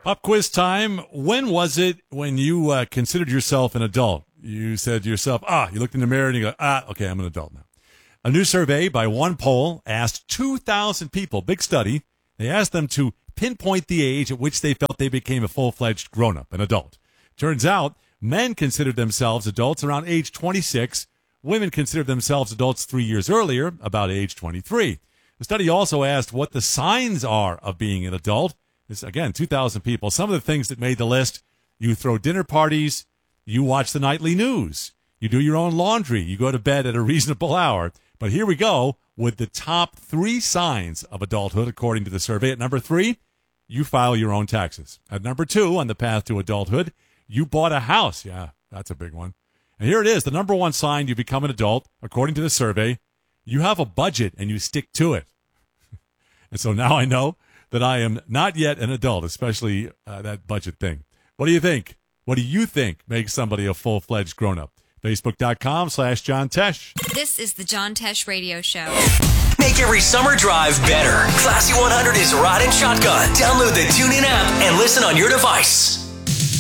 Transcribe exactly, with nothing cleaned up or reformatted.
Pop quiz time. When was it when you uh, considered yourself an adult? You said to yourself, ah, you looked in the mirror and you go, ah, okay, I'm an adult now. A new survey by OnePoll asked two thousand people, big study. They asked them to pinpoint the age at which they felt they became a full-fledged grown-up, an adult. Turns out, men considered themselves adults around age twenty-six. Women considered themselves adults three years earlier, about age twenty-three. The study also asked what the signs are of being an adult. This, again, two thousand people. Some of the things that made the list: you throw dinner parties, you watch the nightly news, you do your own laundry, you go to bed at a reasonable hour. But here we go with the top three signs of adulthood, according to the survey. At number three, you file your own taxes. At number two, on the path to adulthood, you bought a house. Yeah, that's a big one. And here it is, the number one sign you become an adult, according to the survey: you have a budget and you stick to it. And so now I know that I am not yet an adult, especially uh, that budget thing. What do you think? What do you think makes somebody a full-fledged grown-up? Facebook.com slash John Tesh. This is the John Tesh Radio Show. Make every summer drive better. Classy one hundred is Rod and Shotgun. Download the TuneIn app and listen on your device.